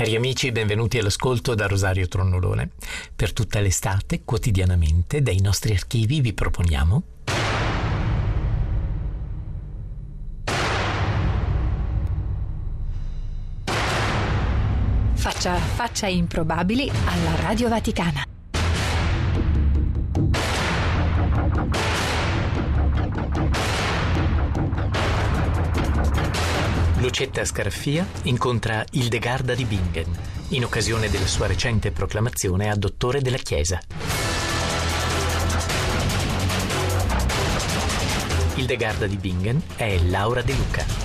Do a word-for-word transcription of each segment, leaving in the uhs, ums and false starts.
Cari amici, benvenuti all'ascolto da Rosario Tronnolone. Per tutta l'estate, quotidianamente, dai nostri archivi vi proponiamo Faccia faccia improbabili alla Radio Vaticana. Lucetta Scarafia incontra Hildegarda di Bingen in occasione della sua recente proclamazione a dottore della Chiesa. Hildegarda di Bingen è Laura De Luca.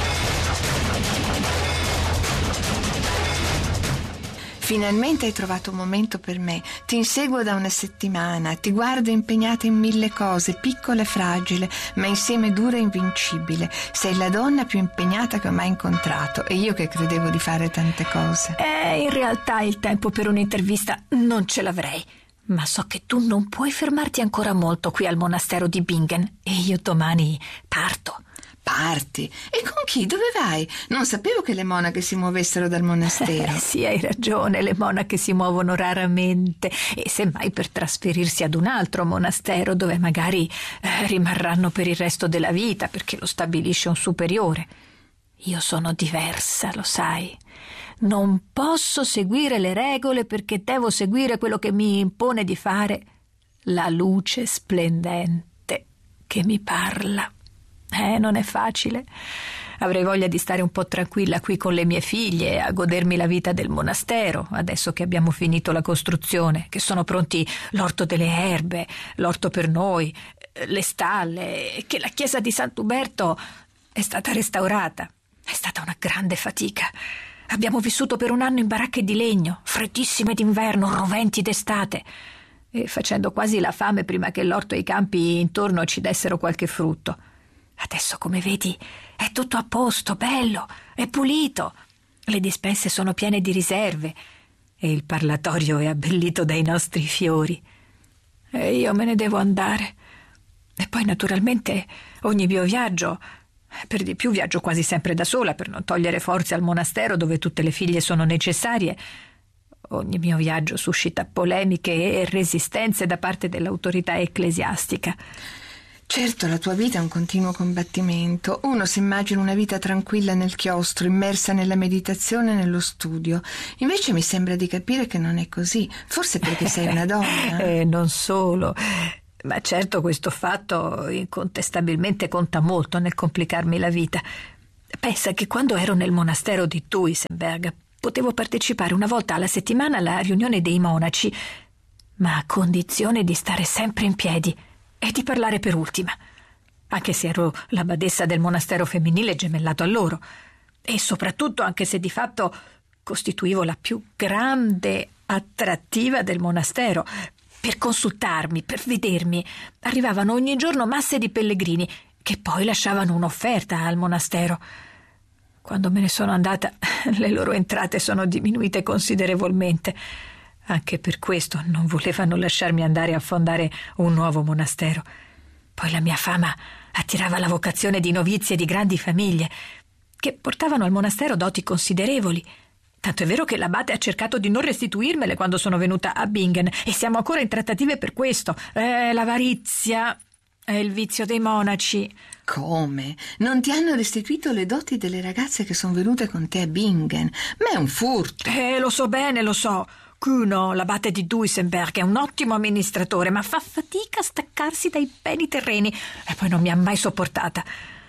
Finalmente hai trovato un momento per me. Ti inseguo da una settimana, ti guardo impegnata in mille cose, piccola e fragile, ma insieme dura e invincibile. Sei la donna più impegnata che ho mai incontrato e io che credevo di fare tante cose. Eh, in realtà il tempo per un'intervista non ce l'avrei. Ma so che tu non puoi fermarti ancora molto qui al monastero di Bingen e io domani parto. Parti? E con chi? Dove vai? Non sapevo che le monache si muovessero dal monastero. Eh, sì, hai ragione, le monache si muovono raramente e semmai per trasferirsi ad un altro monastero dove magari eh, rimarranno per il resto della vita perché lo stabilisce un superiore. Io sono diversa, lo sai. Non posso seguire le regole perché devo seguire quello che mi impone di fare la luce splendente che mi parla. Eh, non è facile. Avrei voglia di stare un po' tranquilla qui con le mie figlie, a godermi la vita del monastero, adesso che abbiamo finito la costruzione, che sono pronti l'orto delle erbe, l'orto per noi, le stalle, che la chiesa di Sant'Uberto è stata restaurata. È stata una grande fatica. Abbiamo vissuto per un anno in baracche di legno, freddissime d'inverno, roventi d'estate, e facendo quasi la fame prima che l'orto e i campi intorno ci dessero qualche frutto. Adesso, come vedi, è tutto a posto, bello, è pulito. Le dispense sono piene di riserve e il parlatorio è abbellito dai nostri fiori. E io me ne devo andare. E poi, naturalmente, ogni mio viaggio, per di più viaggio quasi sempre da sola per non togliere forze al monastero dove tutte le figlie sono necessarie, ogni mio viaggio suscita polemiche e resistenze da parte dell'autorità ecclesiastica. Certo, la tua vita è un continuo combattimento. Uno si immagina una vita tranquilla nel chiostro, immersa nella meditazione e nello studio. Invece mi sembra di capire che non è così. Forse perché sei una donna. E non solo. Ma certo, questo fatto incontestabilmente conta molto nel complicarmi la vita. Pensa che quando ero nel monastero di Duisenberg potevo partecipare una volta alla settimana alla riunione dei monaci, ma a condizione di stare sempre in piedi e di parlare per ultima, anche se ero la badessa del monastero femminile gemellato a loro, e soprattutto anche se di fatto costituivo la più grande attrattiva del monastero. Per consultarmi, per vedermi, arrivavano ogni giorno masse di pellegrini che poi lasciavano un'offerta al monastero. Quando me ne sono andata, le loro entrate sono diminuite considerevolmente. Anche per questo non volevano lasciarmi andare a fondare un nuovo monastero. Poi la mia fama attirava la vocazione di novizie di grandi famiglie che portavano al monastero doti considerevoli. Tanto è vero che l'abate ha cercato di non restituirmele quando sono venuta a Bingen e siamo ancora in trattative per questo. Eh, l'avarizia è il vizio dei monaci. Come? Non ti hanno restituito le doti delle ragazze che sono venute con te a Bingen? Ma è un furto. Eh, lo so bene, lo so. Kuno, l'abate di Duisenberg, è un ottimo amministratore, ma fa fatica a staccarsi dai beni terreni e poi non mi ha mai sopportata.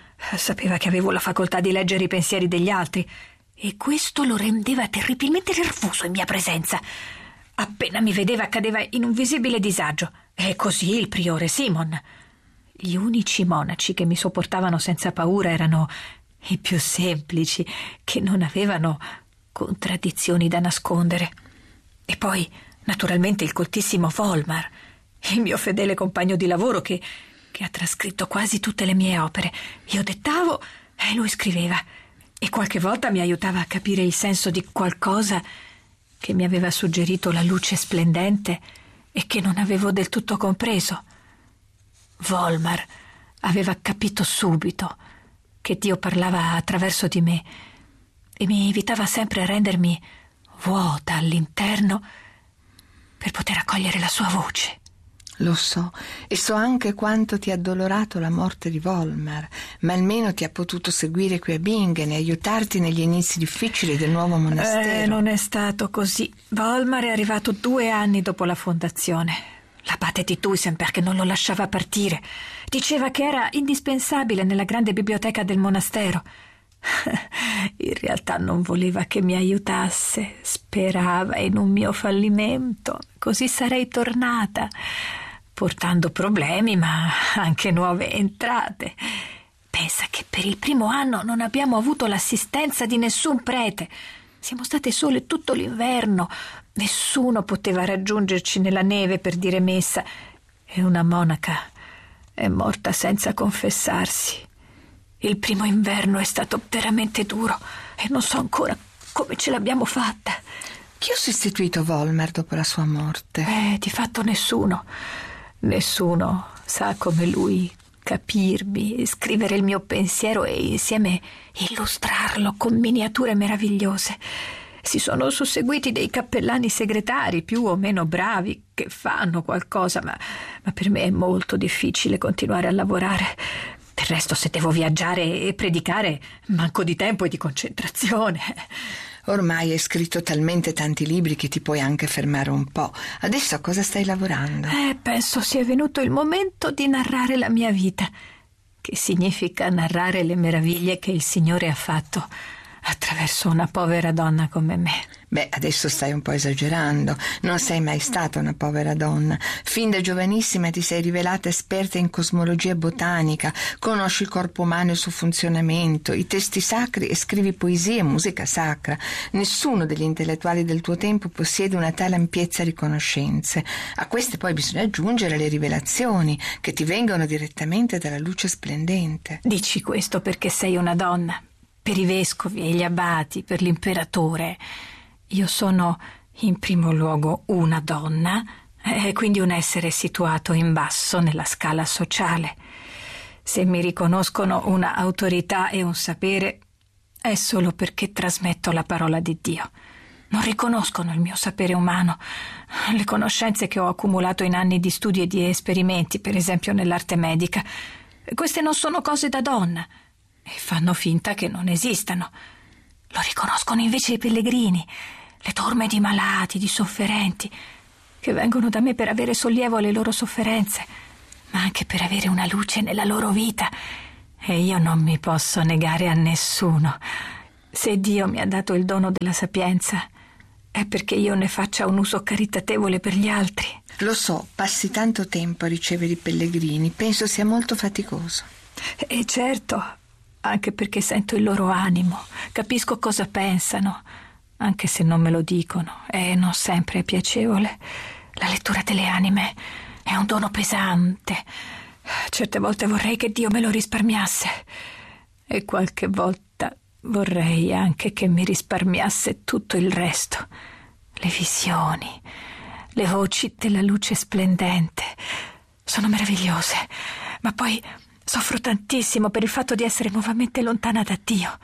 Sapeva che avevo la facoltà di leggere i pensieri degli altri e questo lo rendeva terribilmente nervoso in mia presenza. Appena mi vedeva cadeva in un visibile disagio. E così il priore Simon. Gli unici monaci che mi sopportavano senza paura erano i più semplici, che non avevano contraddizioni da nascondere. E poi, naturalmente, il coltissimo Volmar, il mio fedele compagno di lavoro che, che ha trascritto quasi tutte le mie opere. Io dettavo e lui scriveva, e qualche volta mi aiutava a capire il senso di qualcosa che mi aveva suggerito la luce splendente e che non avevo del tutto compreso. Volmar aveva capito subito che Dio parlava attraverso di me e mi invitava sempre a rendermi vuota all'interno per poter accogliere la sua voce. Lo so, e so anche quanto ti ha addolorato la morte di Volmar, ma almeno ti ha potuto seguire qui a Bingen e aiutarti negli inizi difficili del nuovo monastero. Eh, non è stato così. Volmar è arrivato due anni dopo la fondazione. L'abate di Tuysen perché non lo lasciava partire. Diceva che era indispensabile nella grande biblioteca del monastero. In realtà non voleva che mi aiutasse. Sperava in un mio fallimento. Così sarei tornata, portando problemi ma anche nuove entrate. Pensa che per il primo anno non abbiamo avuto l'assistenza di nessun prete. Siamo state sole tutto l'inverno. Nessuno poteva raggiungerci nella neve per dire messa. E una monaca è morta senza confessarsi. Il primo inverno è stato veramente duro e non so ancora come ce l'abbiamo fatta. Chi ha sostituito Volmar dopo la sua morte? Eh, di fatto nessuno. Nessuno sa come lui capirmi, scrivere il mio pensiero e insieme illustrarlo con miniature meravigliose. Si sono susseguiti dei cappellani segretari più o meno bravi che fanno qualcosa, ma, ma per me è molto difficile continuare a lavorare. Del resto, se devo viaggiare e predicare, manco di tempo e di concentrazione. Ormai hai scritto talmente tanti libri che ti puoi anche fermare un po'. Adesso a cosa stai lavorando? Eh, penso sia venuto il momento di narrare la mia vita, che significa narrare le meraviglie che il Signore ha fatto attraverso una povera donna come me. Beh, adesso stai un po' esagerando. Non sei mai stata una povera donna. Fin da giovanissima ti sei rivelata esperta in cosmologia botanica, conosci il corpo umano e il suo funzionamento, i testi sacri e scrivi poesie e musica sacra. Nessuno degli intellettuali del tuo tempo possiede una tale ampiezza di conoscenze. A queste poi bisogna aggiungere le rivelazioni che ti vengono direttamente dalla luce splendente. Dici questo perché sei una donna? Per i vescovi e gli abati, per l'imperatore. Io sono in primo luogo una donna e quindi un essere situato in basso nella scala sociale. Se mi riconoscono una autorità e un sapere è solo perché trasmetto la parola di Dio. Non riconoscono il mio sapere umano, le conoscenze che ho accumulato in anni di studi e di esperimenti, per esempio nell'arte medica. Queste non sono cose da donna e fanno finta che non esistano. Lo riconoscono invece i pellegrini, le torme di malati, di sofferenti, che vengono da me per avere sollievo alle loro sofferenze, ma anche per avere una luce nella loro vita. E io non mi posso negare a nessuno. Se Dio mi ha dato il dono della sapienza, è perché io ne faccia un uso caritatevole per gli altri. Lo so, passi tanto tempo a ricevere i pellegrini, penso sia molto faticoso. E certo, anche perché sento il loro animo, capisco cosa pensano, anche se non me lo dicono, e non sempre è piacevole. La lettura delle anime è un dono pesante. Certe volte vorrei che Dio me lo risparmiasse, e qualche volta vorrei anche che mi risparmiasse tutto il resto. Le visioni, le voci della luce splendente sono meravigliose, ma poi soffro tantissimo per il fatto di essere nuovamente lontana da Dio,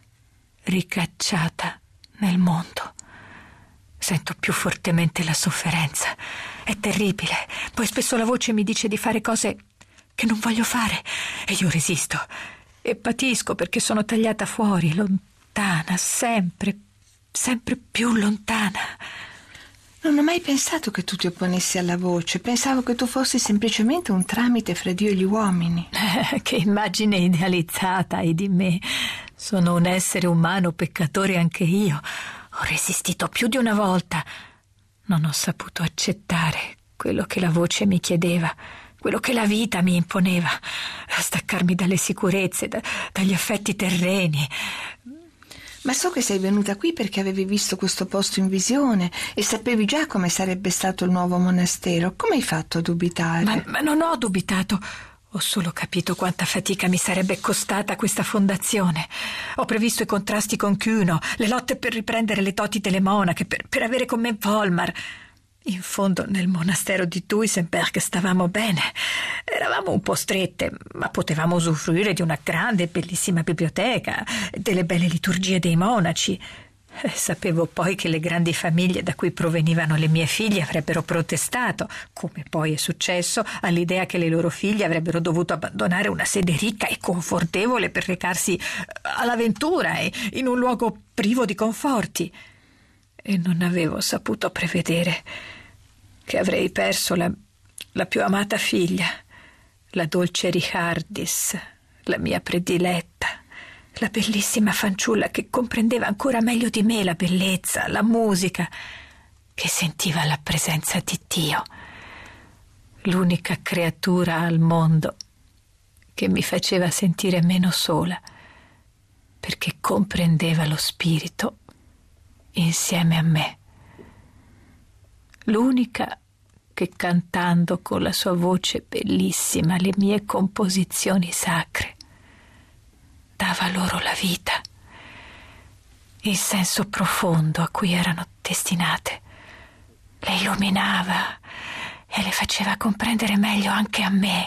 ricacciata nel mondo. Sento più fortemente la sofferenza. È terribile. Poi spesso la voce mi dice di fare cose che non voglio fare e io resisto e patisco perché sono tagliata fuori, lontana, sempre, sempre più lontana. Non ho mai pensato che tu ti opponessi alla voce. Pensavo che tu fossi semplicemente un tramite fra Dio e gli uomini. Eh, che immagine idealizzata hai di me. Sono un essere umano peccatore anche io. Ho resistito più di una volta. Non ho saputo accettare quello che la voce mi chiedeva, quello che la vita mi imponeva, staccarmi dalle sicurezze, da, dagli affetti terreni. Ma so che sei venuta qui perché avevi visto questo posto in visione e sapevi già come sarebbe stato il nuovo monastero. Come hai fatto a dubitare? Ma, ma non ho dubitato. Ho solo capito quanta fatica mi sarebbe costata questa fondazione. Ho previsto i contrasti con Kuno, le lotte per riprendere le doti delle monache, per, per avere con me Volmar. In fondo nel monastero di Duisenberg stavamo bene. Eravamo un po' strette, ma potevamo usufruire di una grande e bellissima biblioteca, delle belle liturgie dei monaci. Sapevo poi che le grandi famiglie da cui provenivano le mie figlie avrebbero protestato, come poi è successo, all'idea che le loro figlie avrebbero dovuto abbandonare una sede ricca e confortevole per recarsi all'avventura e in un luogo privo di conforti. E non avevo saputo prevedere che avrei perso la, la più amata figlia, la dolce Richardis, la mia prediletta, la bellissima fanciulla che comprendeva ancora meglio di me la bellezza, la musica, che sentiva la presenza di Dio, l'unica creatura al mondo che mi faceva sentire meno sola, perché comprendeva lo spirito insieme a me, l'unica che cantando con la sua voce bellissima le mie composizioni sacre dava loro la vita, il senso profondo a cui erano destinate, le illuminava e le faceva comprendere meglio anche a me.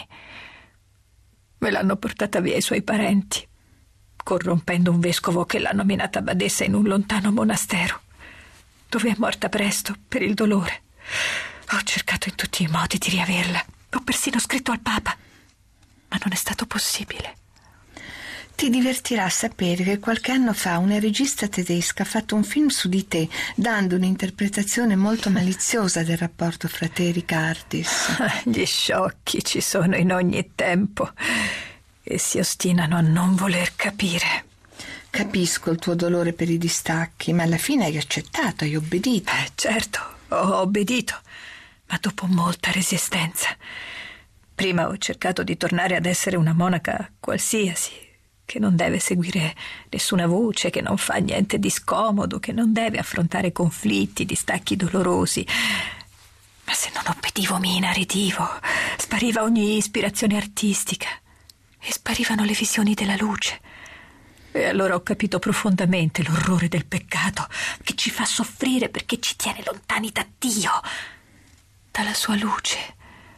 Me l'hanno portata via i suoi parenti, corrompendo un vescovo che l'ha nominata badessa in un lontano monastero, dove è morta presto per il dolore. Ho cercato in tutti i modi di riaverla, ho persino scritto al Papa, ma non è stato possibile. Ti divertirà sapere che qualche anno fa una regista tedesca ha fatto un film su di te, dando un'interpretazione molto maliziosa del rapporto fra te e Richardis. Gli sciocchi ci sono in ogni tempo e si ostinano a non voler capire. Capisco il tuo dolore per i distacchi, ma alla fine hai accettato, hai obbedito. Eh, certo, ho obbedito, ma dopo molta resistenza. Prima ho cercato di tornare ad essere una monaca qualsiasi, che non deve seguire nessuna voce, che non fa niente di scomodo, che non deve affrontare conflitti, distacchi dolorosi. Ma se non obbedivo mi inaridivo, spariva ogni ispirazione artistica e sparivano le visioni della luce. E allora ho capito profondamente l'orrore del peccato, che ci fa soffrire perché ci tiene lontani da Dio, dalla sua luce.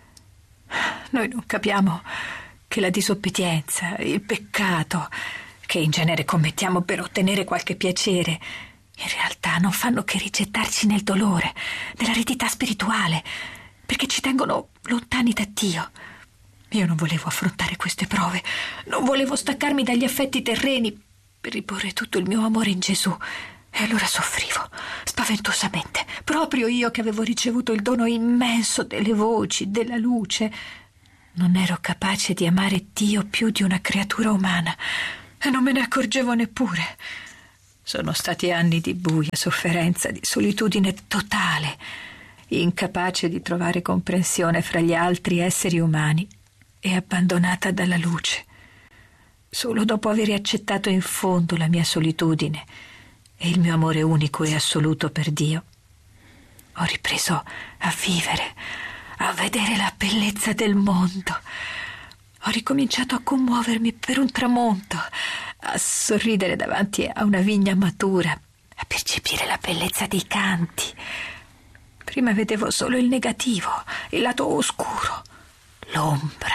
Noi non capiamo che la disobbedienza, il peccato, che in genere commettiamo per ottenere qualche piacere, in realtà non fanno che rigettarci nel dolore, nell'aridità spirituale, perché ci tengono lontani da Dio. Io non volevo affrontare queste prove, non volevo staccarmi dagli affetti terreni per riporre tutto il mio amore in Gesù. E allora soffrivo, spaventosamente, proprio io che avevo ricevuto il dono immenso delle voci, della luce. Non ero capace di amare Dio più di una creatura umana e non me ne accorgevo neppure. Sono stati anni di buia sofferenza, di solitudine totale, incapace di trovare comprensione fra gli altri esseri umani e abbandonata dalla luce. Solo dopo aver accettato in fondo la mia solitudine e il mio amore unico e assoluto per Dio, ho ripreso a vivere, a vedere la bellezza del mondo. Ho ricominciato a commuovermi per un tramonto, a sorridere davanti a una vigna matura, a percepire la bellezza dei canti. Prima vedevo solo il negativo, il lato oscuro, l'ombra.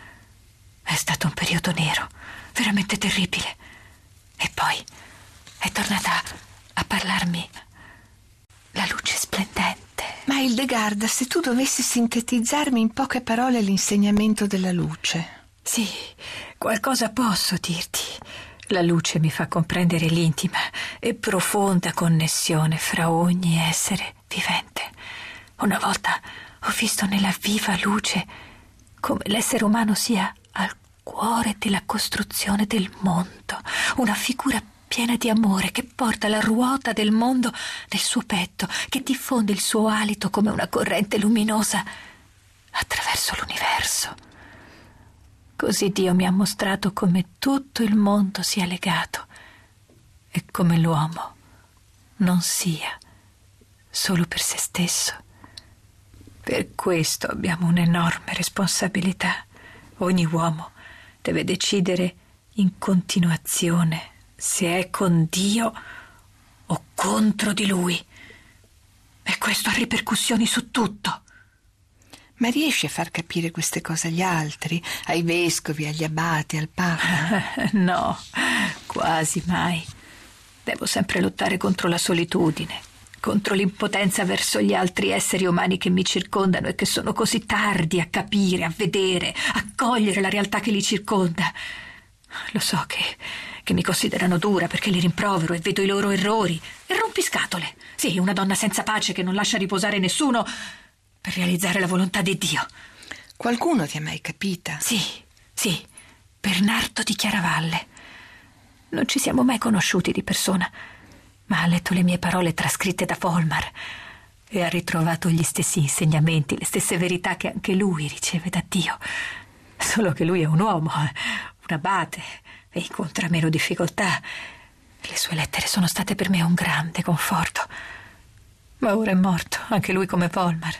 È stato un periodo nero, veramente terribile. E poi è tornata a parlarmi la luce splendente. Ma Hildegarda, se tu dovessi sintetizzarmi in poche parole l'insegnamento della luce. Sì, qualcosa posso dirti. La luce mi fa comprendere l'intima e profonda connessione fra ogni essere vivente. Una volta ho visto nella viva luce come l'essere umano sia al cuore della costruzione del mondo, una figura piena di amore che porta la ruota del mondo nel suo petto, che diffonde il suo alito come una corrente luminosa attraverso l'universo. Così Dio mi ha mostrato come tutto il mondo sia legato e come l'uomo non sia solo per se stesso. Per questo abbiamo un'enorme responsabilità. Ogni uomo deve decidere in continuazione se è con Dio o contro di Lui. E questo ha ripercussioni su tutto. Ma riesci a far capire queste cose agli altri, ai vescovi, agli abati, al Papa? No, quasi mai. Devo sempre lottare contro la solitudine, contro l'impotenza verso gli altri esseri umani che mi circondano e che sono così tardi a capire, a vedere, a cogliere la realtà che li circonda. Lo so che, che mi considerano dura perché li rimprovero e vedo i loro errori e rompiscatole. Sì, una donna senza pace che non lascia riposare nessuno per realizzare la volontà di Dio. Qualcuno ti ha mai capita? Sì, sì, Bernardo di Chiaravalle. Non ci siamo mai conosciuti di persona, ma ha letto le mie parole trascritte da Volmar e ha ritrovato gli stessi insegnamenti, le stesse verità che anche lui riceve da Dio. Solo che lui è un uomo, un abate, e incontra meno difficoltà. Le sue lettere sono state per me un grande conforto. Ma ora è morto, anche lui come Volmar.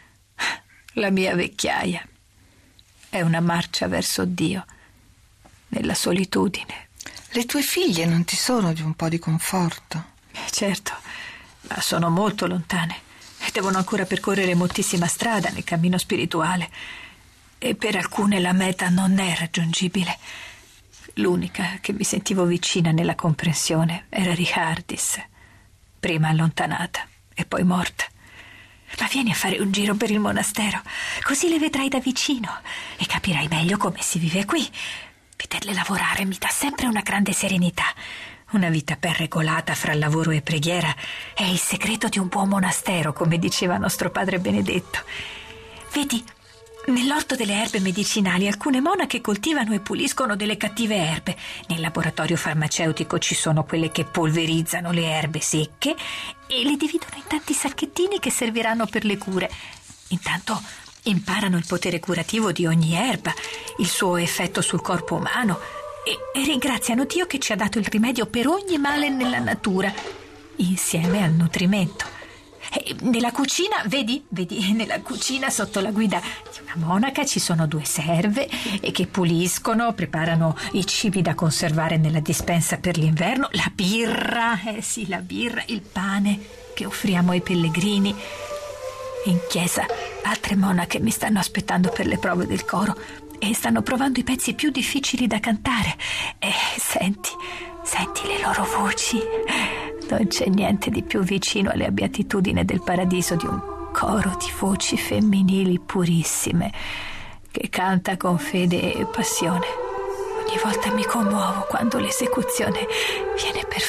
La mia vecchiaia è una marcia verso Dio, nella solitudine. Le tue figlie non ti sono di un po' di conforto? Certo, ma sono molto lontane e devono ancora percorrere moltissima strada nel cammino spirituale. E per alcune la meta non è raggiungibile. L'unica che mi sentivo vicina nella comprensione era Richardis, prima allontanata e poi morta. Ma vieni a fare un giro per il monastero, così le vedrai da vicino e capirai meglio come si vive qui. Vederle lavorare mi dà sempre una grande serenità. Una vita ben regolata fra lavoro e preghiera è il segreto di un buon monastero, come diceva nostro padre Benedetto. Vedi, nell'orto delle erbe medicinali alcune monache coltivano e puliscono delle cattive erbe. Nel laboratorio farmaceutico ci sono quelle che polverizzano le erbe secche e le dividono in tanti sacchettini che serviranno per le cure. Intanto imparano il potere curativo di ogni erba, il suo effetto sul corpo umano e, e ringraziano Dio che ci ha dato il rimedio per ogni male nella natura, insieme al nutrimento. E nella cucina, vedi, vedi, nella cucina sotto la guida di una monaca ci sono due serve e che puliscono, preparano i cibi da conservare nella dispensa per l'inverno, la birra, eh sì, la birra, il pane che offriamo ai pellegrini. In chiesa altre monache mi stanno aspettando per le prove del coro e stanno provando i pezzi più difficili da cantare. E senti, senti le loro voci. Non c'è niente di più vicino alle beatitudini del paradiso di un coro di voci femminili purissime che canta con fede e passione. Ogni volta mi commuovo quando l'esecuzione viene perfetta.